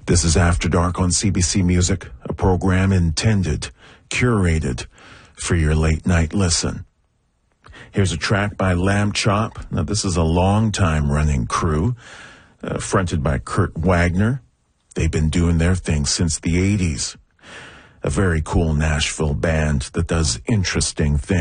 This is After Dark on CBC Music, a program intended, curated for your late night listen. Here's a track by Lamb Chop. Now, this is a long-time running crew, fronted by Kurt Wagner. They've been doing their thing since the 80s. A very cool Nashville band that does interesting things.